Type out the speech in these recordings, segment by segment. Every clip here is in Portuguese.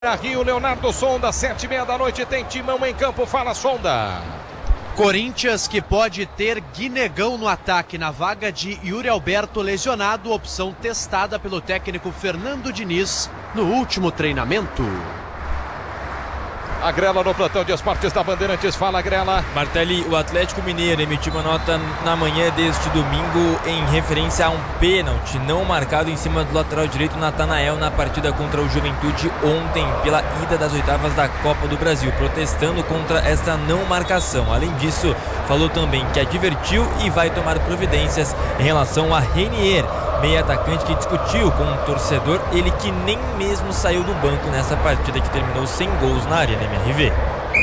Rio, Leonardo Sonda, 7h30 da noite, tem Timão em campo, fala Sonda. Corinthians que pode ter Guinegão no ataque na vaga de Yuri Alberto lesionado, opção testada pelo técnico Fernando Diniz no último treinamento. A Grela no plantão de esportes da Bandeirantes, fala Grela. Martelli, o Atlético Mineiro emitiu uma nota na manhã deste domingo em referência a um pênalti não marcado em cima do lateral direito Natanael na partida contra o Juventude ontem pela ida das oitavas da Copa do Brasil, protestando contra esta não marcação. Além disso, falou também que advertiu e vai tomar providências em relação a Renier, meia atacante que discutiu com um torcedor, ele que nem mesmo saiu do banco nessa partida que terminou sem gols na Arena MRV.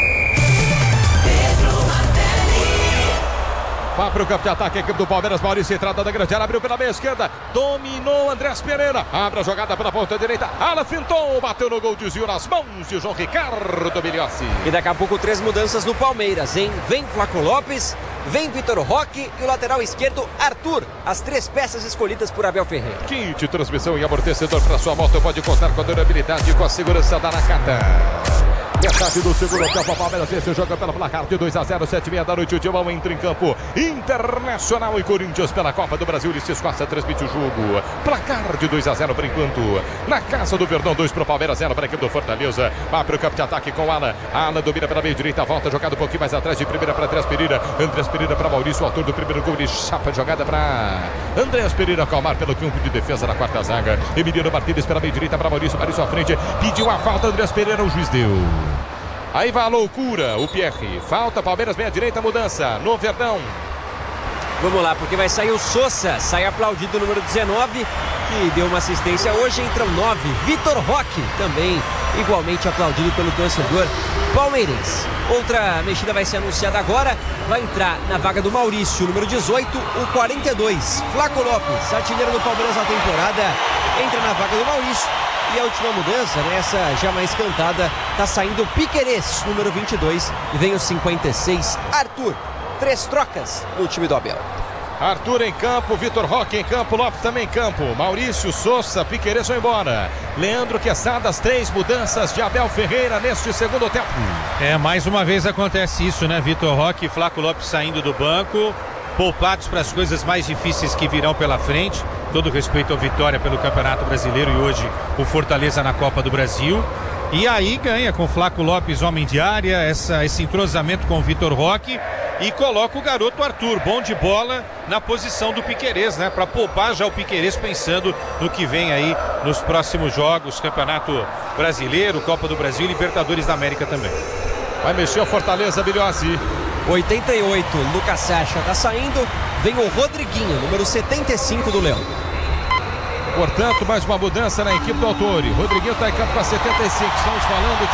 Vai para o campo de ataque, a equipe do Palmeiras, Maurício, entrada da grande área, abriu pela meia esquerda, dominou Andrés Pereira, abre a jogada pela ponta direita, Ala fintou, bateu no gol, desviou nas mãos de João Ricardo Biliossi. E daqui a pouco 3 mudanças no Palmeiras, hein? Vem Flaco Lopes, vem Vitor Roque e o lateral esquerdo Arthur, as 3 peças escolhidas por Abel Ferreira. Kit, transmissão e amortecedor para sua moto, pode contar com a durabilidade e com a segurança da Nakata. Metade do segundo tempo, a Palmeiras vence o jogo pelo placar de 2-0, 7h30 da noite, o Timão entra em campo. Internacional e Corinthians pela Copa do Brasil, Ulisses Costa transmite o jogo. Placar de 2-0 por enquanto. Na casa do Verdão, 2 para o Palmeiras, 0 para a equipe do Fortaleza. Vai para o campo de ataque com Alan. Alan domina pela meia direita, volta, jogada um pouquinho mais atrás, de primeira para Andrés Pereira. Andrés Pereira para Maurício, o autor do primeiro gol, ele chapa a jogada para Andrés Pereira acalmar pelo campo de defesa na quarta zaga. Emiliano Martínez pela meia direita para Maurício, Maurício à frente, pediu a falta, Andrés Pereira, o juiz deu. Aí vai a loucura, o Pierre. Falta, Palmeiras, meia direita, mudança no Verdão. Vamos lá, porque vai sair o Sousa, sai aplaudido o número 19, que deu uma assistência hoje, entra o 9, Vitor Roque, também igualmente aplaudido pelo torcedor palmeirense. Outra mexida vai ser anunciada agora, vai entrar na vaga do Maurício, número 18, o 42, Flaco Lopes, artilheiro do Palmeiras na temporada, entra na vaga do Maurício. E a última mudança, essa já mais cantada, tá saindo o Piquerez, número 22, e vem o 56, Arthur. 3 trocas no time do Abel. Arthur em campo, Vitor Roque em campo, Lopes também em campo, Maurício, Sousa, Piquerez vão embora. Leandro Quesada, as 3 mudanças de Abel Ferreira neste segundo tempo. Mais uma vez acontece isso, né? Vitor Roque e Flaco Lopes saindo do banco, poupados para as coisas mais difíceis que virão pela frente. Todo respeito ao Vitória pelo Campeonato Brasileiro e hoje o Fortaleza na Copa do Brasil. E aí ganha com Flaco Lopes, homem de área, esse entrosamento com o Vitor Roque e coloca o garoto Arthur, bom de bola, na posição do Piquerez, né? Para poupar já o Piquerez pensando no que vem aí nos próximos jogos, Campeonato Brasileiro, Copa do Brasil e Libertadores da América também. Vai mexer o Fortaleza, Biliossi. 88, Lucas Sacha tá saindo, vem o Rodriguinho, número 75 do Leão. Portanto, mais uma mudança na equipe do Autori. Rodriguinho está em campo com a 75. Estamos falando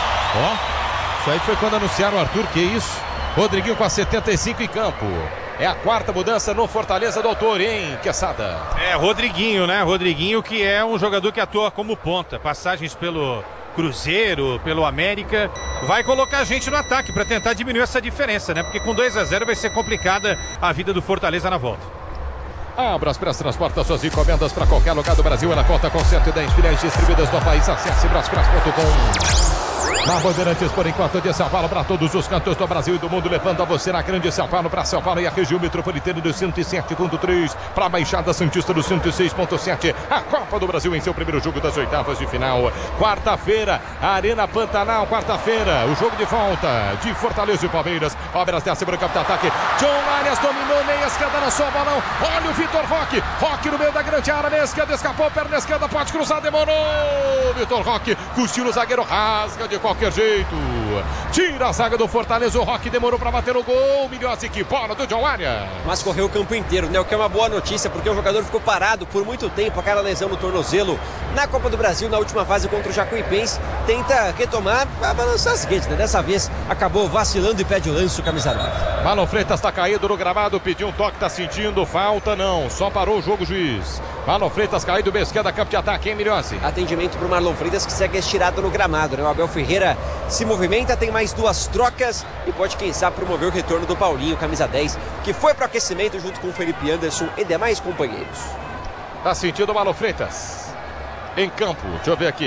de... isso aí foi quando anunciaram o Arthur, que isso? Rodriguinho com a 75 em campo. É a 4ª mudança no Fortaleza do Autori, hein, Quesada? Rodriguinho, né? Rodriguinho, que é um jogador que atua como ponta. Passagens pelo Cruzeiro, pelo América. Vai colocar a gente no ataque para tentar diminuir essa diferença, né? Porque com 2-0 vai ser complicada a vida do Fortaleza na volta. A Braspress transporta suas encomendas para qualquer lugar do Brasil. Ela conta com 110 filiais distribuídas no país. Acesse braspress.com. Na Bandeirantes, por enquanto, de São Paulo para todos os cantos do Brasil e do mundo, levando a você na grande São Paulo, para São Paulo e a região metropolitana do 107.3, para a Baixada Santista do 106.7. A Copa do Brasil em seu primeiro jogo das oitavas de final. Quarta-feira, Arena Pantanal, quarta-feira, o jogo de volta de Fortaleza e Palmeiras. Palmeiras desce para o campo de ataque. John Arias dominou, meia esquerda na sua balão. Olha o Vitor Roque. Roque no meio da grande área, meia esquerda, escapou, perna esquerda, pode cruzar, demorou. Vitor Roque, cochilo, zagueiro, rasga de qualquer jeito. Tira a zaga do Fortaleza, o Roque demorou para bater o gol. Miliossi, que bola do John Arias. Mas correu o campo inteiro, né? O que é uma boa notícia, porque o jogador ficou parado por muito tempo, aquela lesão no tornozelo na Copa do Brasil, na última fase contra o Jacuipense. Tenta retomar, vai balançar as redes, né? Dessa vez acabou vacilando e pede o lance o camisa 9. Marlon Freitas está caído no gramado, pediu um toque, está sentindo falta, não, só parou o jogo, juiz. Marlon Freitas caído, meia esquerda, campo de ataque, hein, Miliossi? Atendimento para o Marlon Freitas, que segue estirado no gramado, né? O Abel Ferreira se movimenta, tem mais 2 trocas e pode, quem sabe, promover o retorno do Paulinho, camisa 10, que foi para o aquecimento junto com o Felipe Anderson e demais companheiros. Tá sentindo o Marlon Freitas em campo, deixa eu ver aqui.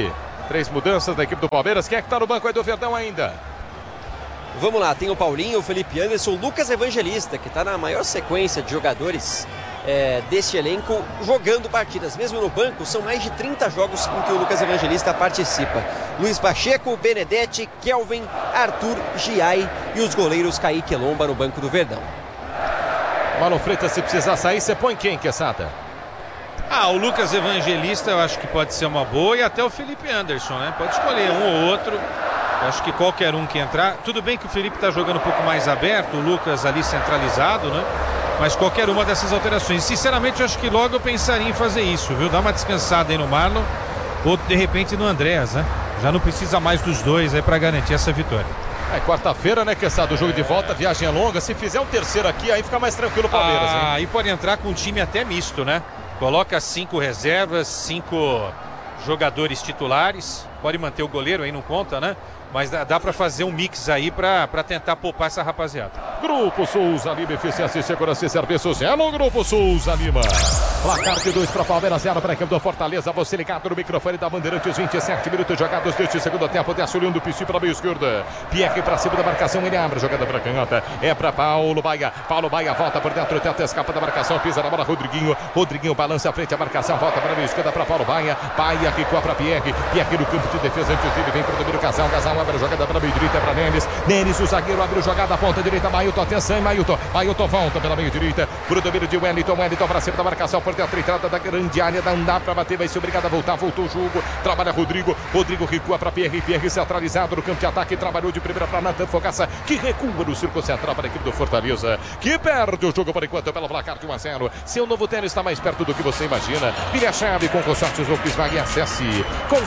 3 mudanças da equipe do Palmeiras. Quem é que tá no banco aí do Verdão ainda? Vamos lá, tem o Paulinho, o Felipe Anderson, o Lucas Evangelista, que está na maior sequência de jogadores deste elenco jogando partidas. Mesmo no banco, são mais de 30 jogos em que o Lucas Evangelista participa. Luiz Pacheco, Benedetti, Kelvin, Arthur, Giai e os goleiros Kaique e Lomba no banco do Verdão. Marlon Freitas, se precisar sair, você põe quem, Quesada? O Lucas Evangelista eu acho que pode ser uma boa, e até o Felipe Anderson, né? Pode escolher um ou outro. Acho que qualquer um que entrar. Tudo bem que o Felipe está jogando um pouco mais aberto, o Lucas ali centralizado, né? Mas qualquer uma dessas alterações. Sinceramente, eu acho que logo eu pensaria em fazer isso, viu? Dar uma descansada aí no Marlon, ou de repente no Andréas, né? Já não precisa mais dos dois aí para garantir essa vitória. Quarta-feira, né, Quesada? O jogo de volta, viagem é longa. Se fizer um terceiro aqui, aí fica mais tranquilo o Palmeiras, hein? Aí pode entrar com um time até misto, né? Coloca 5 reservas, 5 jogadores titulares. Pode manter o goleiro aí, não conta, né? Mas dá para fazer um mix aí para tentar poupar essa rapaziada. Grupo Souza Lima, eficiência, segurança e serviços. É no Grupo Souza Lima. Placar de 2 para Palmeiras, 0 para a equipe do Fortaleza. Você ligado no microfone da Bandeirantes, 27 minutos jogados deste segundo tempo. Desce o Leão do Pici para a meia esquerda. Pierre para cima da marcação, ele abre, jogada para canhota. É para Paulo Baia. Paulo Baia volta por dentro, tenta escapa da marcação, pisa na bola, Rodriguinho. Rodriguinho balança à frente, a marcação, volta para a meia esquerda para Paulo Baia. Baia recua para Pierre. Pierre no campo de defesa, antes dele vem para o domínio Casal. Casal abre a jogada para a meia direita, para Nenes. Nenes, o zagueiro, abre jogada, ponta direita, Mailton, atenção, Mailton. Mailton volta pela meia direita, para o domínio de Wellington. Wellington para cima da marcação, por dentro, entrada da grande área, não dá para bater, vai ser obrigado a voltar, voltou o jogo, trabalha Rodrigo. Rodrigo recua para Pierre. Pierre centralizado no campo de ataque, trabalhou de primeira para Nathan Fogaça, que recua no círculo central para a equipe do Fortaleza, que perde o jogo por enquanto pelo placar de 1-0. Seu novo tênis está mais perto do que você imagina. Vire a chave com consórcios Volkswagen, acesse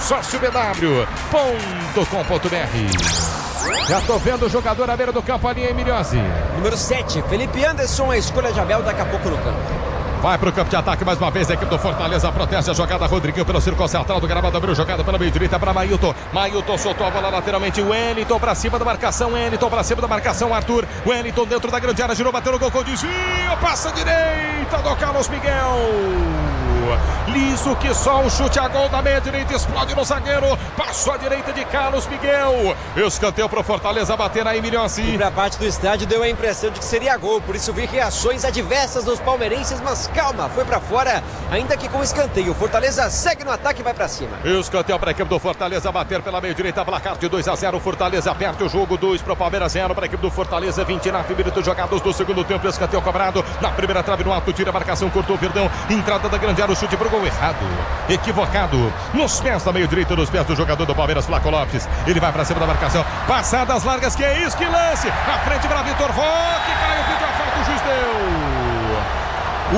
consórcioBW.com.br. Já tô vendo o jogador à beira do campo ali, hein, Milhose? Número 7, Felipe Anderson, a escolha de Abel daqui a pouco no campo. Vai pro campo de ataque mais uma vez a equipe do Fortaleza, protege a jogada, Rodriguinho pelo círculo central do gramado, abriu jogada pela meia direita para Mailton. Mailton soltou a bola lateralmente, Wellington para cima da marcação, Wellington para cima da marcação, Arthur. Wellington dentro da grande área, girou, bateu no gol com desvio, passa direita do Carlos Miguel. Liso que só o chute a gol da meia direita, explode no zagueiro, passou a direita de Carlos Miguel. Escanteio pro Fortaleza bater aí, Milhões. E pra parte do estádio deu a impressão de que seria gol, por isso vi reações adversas dos palmeirenses, mas calma, foi pra fora, ainda que com escanteio. O Fortaleza segue no ataque e vai pra cima. Escanteio para a equipe do Fortaleza bater pela meia direita, placar de 2-0. Fortaleza aperta o jogo, 2 para o Palmeiras, 0 para a equipe do Fortaleza. 29 minutos jogados do segundo tempo, escanteio cobrado na primeira trave no alto, tira a marcação, cortou o Verdão, entrada da grande área, o chute pro gol errado, equivocado, nos pés da meia direita, nos pés do jogador do Palmeiras, Flaco Lopes. Ele vai para cima da marcação, passadas largas, que é isso, que lance, à frente para Vitor Roque, caiu, pediu a falta, o juiz deu.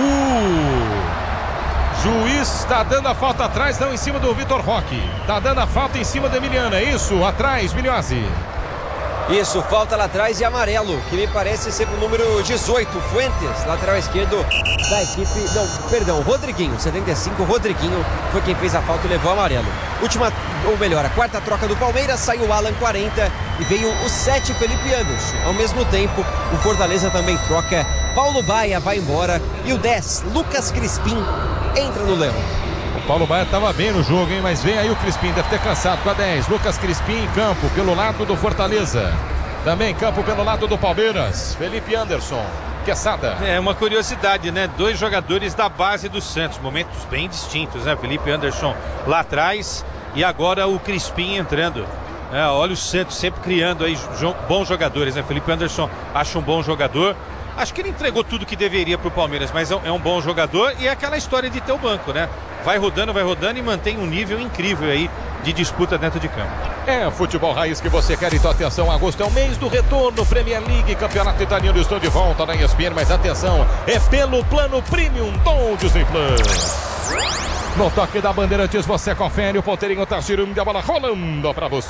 O juiz está dando a falta atrás, não em cima do Vitor Roque. Está dando a falta em cima da Emiliana, é isso? Atrás, Milhose. Isso, falta lá atrás e amarelo, que me parece ser o número 18, Fuentes, lateral esquerdo da equipe, não, perdão, Rodriguinho, 75, Rodriguinho foi quem fez a falta e levou amarelo. Última, ou melhor, a quarta troca do Palmeiras, saiu o Alan, 40, e veio o 7, Felipe Anderson. Ao mesmo tempo, o Fortaleza também troca, Paulo Baia vai embora, e o 10, Lucas Crispim, entra no Leão. O Paulo Baia estava bem no jogo, hein? Mas vem aí o Crispim, deve ter cansado com a 10. Lucas Crispim em campo pelo lado do Fortaleza. Também em campo pelo lado do Palmeiras. Felipe Anderson, Quesada. É uma curiosidade, né? 2 jogadores da base do Santos, momentos bem distintos, né? Felipe Anderson lá atrás e agora o Crispim entrando. Olha o Santos sempre criando aí bons jogadores, né? Felipe Anderson acho um bom jogador. Acho que ele entregou tudo que deveria para o Palmeiras, mas é um bom jogador e é aquela história de ter o banco, né? Vai rodando e mantém um nível incrível aí de disputa dentro de campo. É futebol raiz que você quer, então atenção, agosto é o mês do retorno, Premier League, Campeonato Italiano, estou de volta na ESPN, mas atenção, é pelo plano Premium do Disney Plus. No toque da Bandeirantes você confere, o ponteirinho tá girando e a bola rolando para você.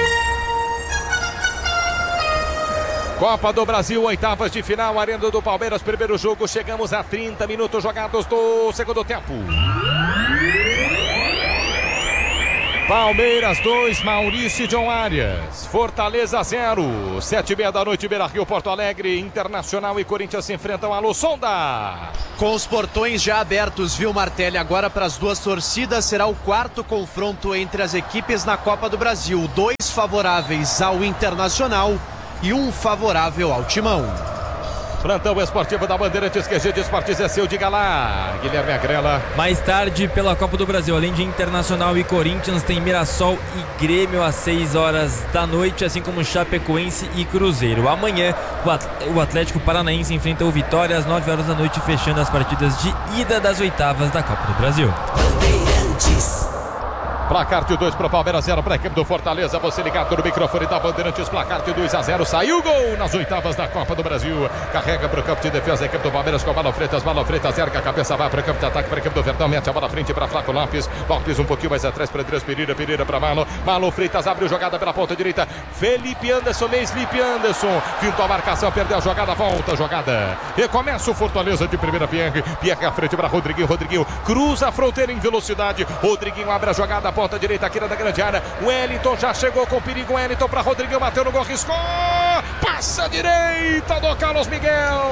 Copa do Brasil, oitavas de final, Arena do Palmeiras, primeiro jogo, chegamos a 30 minutos jogados do segundo tempo. Palmeiras 2, Maurício e John Arias. Fortaleza 0. 7h30 da noite, Beira-Rio, Porto Alegre. Internacional e Corinthians se enfrentam. Alô, Sonda! Com os portões já abertos, viu, Martelli? Agora para as duas torcidas será o quarto confronto entre as equipes na Copa do Brasil. 2 favoráveis ao Internacional e 1 favorável ao Timão. Plantão esportivo da Bandeirantes, QG de Esportes é seu, diga lá, Guilherme Agrela. Mais tarde, pela Copa do Brasil, além de Internacional e Corinthians, tem Mirassol e Grêmio às 6 horas da noite, assim como Chapecoense e Cruzeiro. Amanhã, o Atlético Paranaense enfrenta o Vitória às 9 horas da noite, fechando as partidas de ida das oitavas da Copa do Brasil. Bandeirantes. Placar de 2 para o Palmeiras, 0 para a equipe do Fortaleza. Você ligado no microfone da Bandeirantes. Placar de 2-0. Saiu o gol nas oitavas da Copa do Brasil. Carrega para o campo de defesa a equipe do Palmeiras com Malo Freitas. Malo Freitas erga a cabeça, vai para o campo de ataque para a equipe do Verdão. Mete a bola à frente para Flaco Lopes. Lopes um pouquinho mais atrás para Andrés Pereira. Pereira para Malo. Malo Freitas abre a jogada pela ponta direita. Felipe Anderson, Felipe Anderson. Fintou a marcação, perdeu a jogada. Volta a jogada. Recomeça o Fortaleza de primeira, Pierre. Pierre à frente para Rodriguinho. Rodriguinho cruza a fronteira em velocidade. Rodriguinho abre a jogada, ponta direita aqui na grande área. O Wellington já chegou com perigo. O Wellington para Rodriguinho, bateu no gol, riscou. Passa a direita do Carlos Miguel.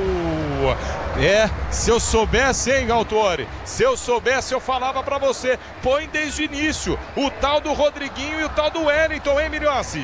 Se eu soubesse, hein, Autori? Se eu soubesse, eu falava pra você. Põe desde o início o tal do Rodriguinho e o tal do Wellington, hein, Miliossi?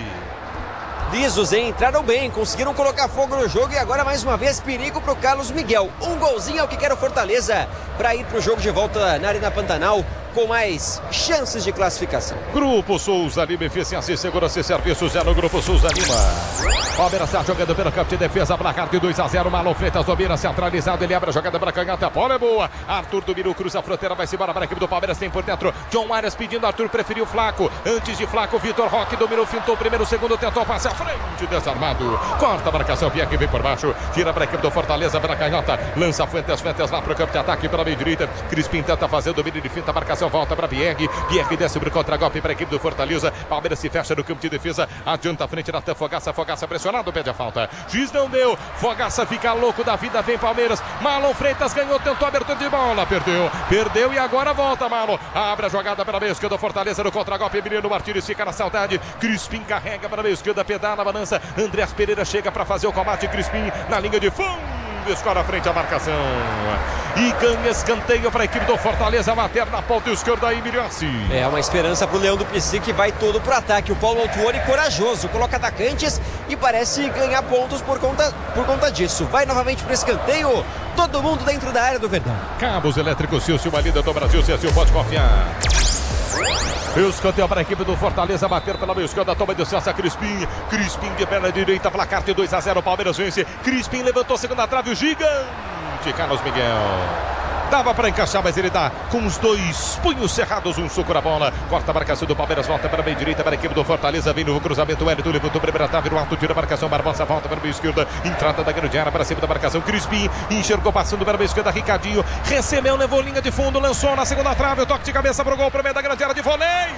Lisos, hein? Entraram bem, conseguiram colocar fogo no jogo e agora mais uma vez perigo pro Carlos Miguel. Um golzinho é o que quer o Fortaleza para ir pro jogo de volta na Arena Pantanal com mais chances de classificação. Grupo Souza Lima, eficiência e segurança e serviços é no Grupo Souza Lima. Palmeiras está jogando pelo campo de defesa, placar de 2-0. Marlon Freitas domina, centralizado, ele abre a jogada para canhota, a bola é boa. Arthur do Biru cruza a fronteira, vai-se embora para a equipe do Palmeiras, tem por dentro John Arias pedindo, Arthur preferiu Flaco. Antes de Flaco, Vitor Roque dominou, fintou o primeiro, segundo, tentou passe à frente, desarmado. Corta a marcação, Pierre vem por baixo, tira para a equipe do Fortaleza, para a canhota, lança Fuentes lá para o campo de ataque, pela meia direita. Crispim tenta fazer o domínio de finta, a marcação volta para Pierre. Pierre desce para o contra-golpe para a equipe do Fortaleza. Palmeiras se fecha no campo de defesa, adianta a frente na Fogaça, Fogaça pressionado, pede a falta. Juiz não deu, Fogaça fica louco da vida, vem Palmeiras. Marlon Freitas ganhou, tentou abertura de bola, perdeu e agora volta Marlon. Abre a jogada para a meia esquerda, Fortaleza no contra-golpe, Emiliano Martínez fica na saudade. Crispim carrega para a meia esquerda, pedala, balança. Andrés Pereira chega para fazer o combate, Crispim na linha de fundo. Escora à frente a marcação e ganha escanteio para a equipe do Fortaleza, bater na ponta esquerda aí, Miliossi. É uma esperança para o Leão do Pici, que vai todo pro ataque. O Paulo Autuori corajoso, coloca atacantes e parece ganhar pontos por conta disso. Vai novamente para o escanteio, todo mundo dentro da área do Verdão. Cabos elétricos, Silcio, uma líder do Brasil, Silcio, pode confiar. Escanteio para a equipe do Fortaleza, bater pela meia esquerda, toma de distância, Crispim de perna direita, placar de 2-0, Palmeiras vence. Crispim levantou a segunda trave, o gigante Carlos Miguel. Dava para encaixar, mas ele dá com os dois punhos cerrados, um soco na bola. Corta a marcação do Palmeiras, volta para a meia direita, para a equipe do Fortaleza. Vem no cruzamento, o Wellington levantou a primeira trave, no alto, tira a marcação, Barbosa volta para a meia esquerda. Entrada da grande área para cima da marcação, Crispim enxergou passando para a meia esquerda, Ricardinho recebeu, levou linha de fundo, lançou na segunda trave, o toque de cabeça para o gol, para meio da grande área de voleio.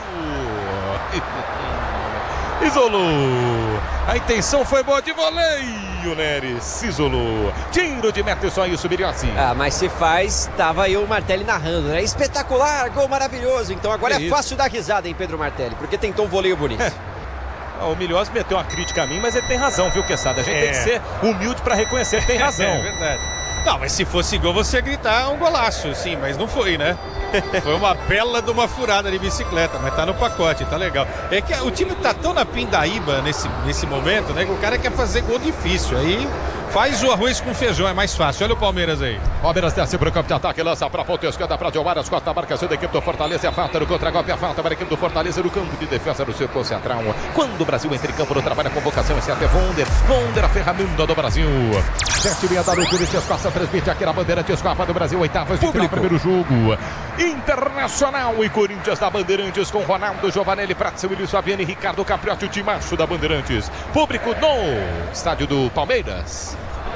Isolou. A intenção foi boa de voleio, Neres. Isolou. Tiro de meta, só isso, Miliossi. Mas se faz, tava aí o Martelli narrando, né? Espetacular, gol maravilhoso. Então agora é fácil dar risada, hein, Pedro Martelli, porque tentou um voleio bonito. O Miliossi meteu uma crítica a mim, mas ele tem razão, viu, Quesada? A gente tem que ser humilde para reconhecer que tem razão. É verdade. Não, mas se fosse gol, você ia gritar um golaço, sim, mas não foi, né? Foi uma bela de uma furada de bicicleta, mas tá no pacote, tá legal. É que o time tá tão na pindaíba nesse momento, né? Que o cara quer fazer gol difícil, aí faz o arroz com feijão, é mais fácil. Olha o Palmeiras aí. Palmeiras desce pro campo de ataque, lança pra ponta esquerda pra John Arias, corta a marcação da equipe do Fortaleza, é a falta no contra-golpe, a falta para a equipe do Fortaleza no campo de defesa do círculo central. Quando o Brasil entra em campo no trabalho, a convocação é até Wonder, a ferramenta do Brasil. 7h30 da noite, Corinthians passa a transmitir aqui na Bandeirantes, Copa do Brasil, oitavas de final, primeiro jogo. Internacional e Corinthians da Bandeirantes com Ronaldo, Giovanelli, Pratzel, Willis Fabiani, Ricardo Capriotti, o timaço da Bandeirantes. Público no estádio do Palmeiras.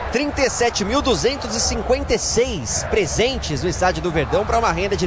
37.256 presentes no estádio do Verdão para uma renda de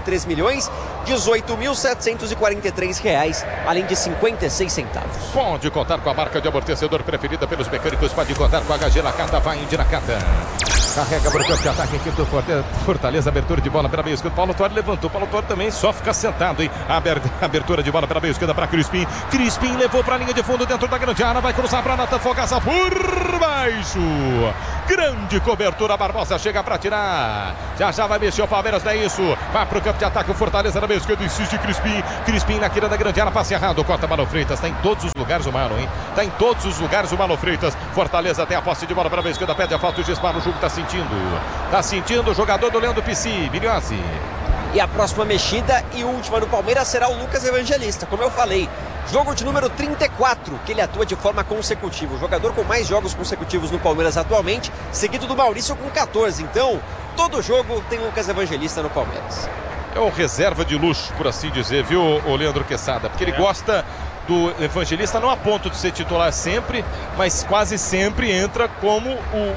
R$3.018.743, além de 56 centavos. Pode contar com a marca de amortecedor preferida pelos mecânicos, pode contar com a HG Nakata, vai de Nakata. Carrega para o campo de ataque, equipe do Fortaleza, abertura de bola pela meia esquerda. Paulo Tuori levantou, Paulo Tuori também só fica sentado, hein? Abertura de bola pela meia esquerda para Crispim. Crispim levou para a linha de fundo dentro da grande área, vai cruzar para Natan Fogaça por baixo. Grande cobertura, Barbosa chega para tirar. Já vai mexer o Palmeiras, não é isso? Vai para o campo de ataque, o Fortaleza na meia esquerda, insiste Crispim. Crispim na quina da grande área, passe errado, corta Marlon Freitas. Está em todos os lugares o Marlon, hein? Está em todos os lugares o Marlon Freitas. Fortaleza tem a posse de bola para a meia esquerda, pede a falta, o disparo, o jogo está sentindo o jogador do Leandro Pissi, Milhozzi. E a próxima mexida e última no Palmeiras será o Lucas Evangelista, como eu falei. Jogo de número 34, que ele atua de forma consecutiva. O jogador com mais jogos consecutivos no Palmeiras atualmente, seguido do Maurício com 14. Então, todo jogo tem Lucas Evangelista no Palmeiras. É o reserva de luxo, por assim dizer, viu, o Leandro Quesada? Porque ele gosta do Evangelista, não a ponto de ser titular sempre, mas quase sempre entra como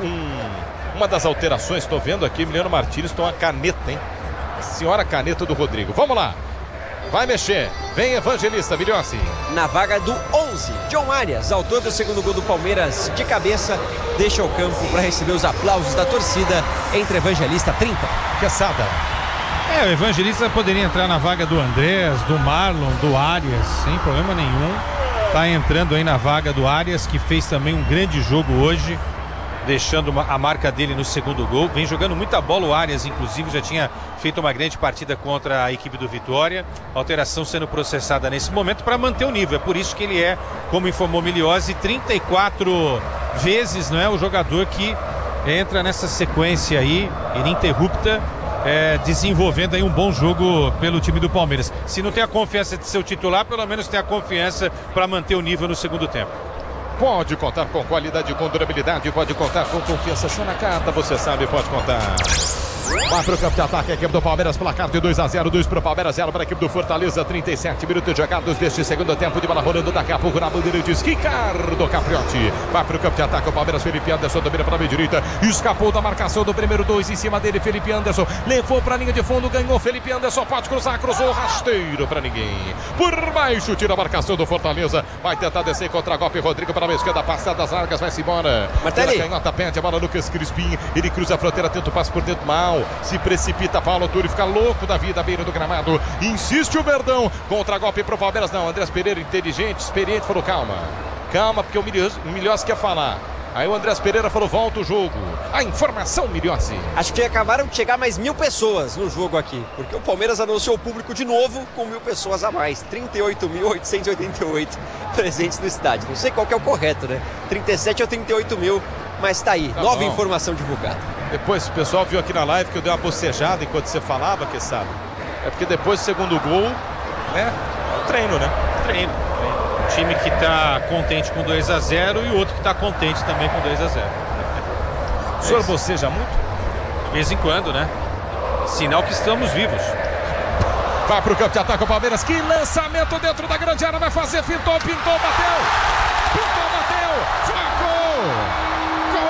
uma das alterações. Estou vendo aqui, Emiliano Martínez toma a caneta, hein? Senhora caneta do Rodrigo. Vamos lá. Vai mexer. Vem Evangelista, Milhozzi. Na vaga do 11, John Arias, autor do segundo gol do Palmeiras, de cabeça, deixa o campo para receber os aplausos da torcida. Entre Evangelista 30. Quesada. O Evangelista poderia entrar na vaga do Andrés, do Marlon, do Arias, sem problema nenhum. Tá entrando aí na vaga do Arias, que fez também um grande jogo hoje, deixando a marca dele no segundo gol. Vem jogando muita bola o Arias, inclusive já tinha feito uma grande partida contra a equipe do Vitória. Alteração sendo processada nesse momento para manter o nível. É por isso que ele é, como informou Milhozzi, 34 vezes, não é, o jogador que entra nessa sequência aí, ininterrupta, desenvolvendo aí um bom jogo pelo time do Palmeiras. Se não tem a confiança de ser o titular, pelo menos tem a confiança para manter o nível no segundo tempo. Pode contar com qualidade, com durabilidade, pode contar com confiança. Só na carta, você sabe, pode contar. Vai para o campo de ataque, a equipe do Palmeiras, placar de 2-0, 2 para o Palmeiras, 0 para a equipe do Fortaleza, 37 minutos jogados deste segundo tempo, de bola rolando daqui a pouco na bandeira de Ricardo Capriotti. Vai para o campo de ataque, o Palmeiras, Felipe Anderson domina para a meia direita, escapou da marcação do primeiro 2 em cima dele, Felipe Anderson, levou para a linha de fundo, ganhou Felipe Anderson, pode cruzar, cruzou, rasteiro para ninguém. Por baixo, tira a marcação do Fortaleza, vai tentar descer contra golpe, Rodrigo para a esquerda, passada das largas, vai-se embora. Martelli. Canhota, perde a bola, Lucas Crispim, ele cruza a fronteira, tenta o passe por dentro, mal, se precipita, Paulo Tuori fica louco da vida à beira do gramado, insiste o Verdão, contra golpe pro Palmeiras, não, Andrés Pereira, inteligente, experiente, falou calma, porque o Milhozzi quer falar. Aí o Andrés Pereira falou, volta o jogo. A informação, Milhozzi. Acho que acabaram de chegar mais 1.000 pessoas no jogo aqui, porque o Palmeiras anunciou o público de novo com 1.000 pessoas a mais. 38.888 presentes no estádio. Não sei qual que é o correto, né? 37 ou 38 mil, mas tá aí. Nova informação divulgada. Depois o pessoal viu aqui na live que eu dei uma bocejada enquanto você falava, que sabe? É porque depois do segundo gol, né? É o treino, né? Treino. Um time que tá contente com 2-0 e o outro que tá contente também com 2-0. O senhor boceja muito? De vez em quando, né? Sinal que estamos vivos. Vai pro campo de ataque o Palmeiras, que lançamento dentro da grande área, vai fazer, fintou, pintou, bateu.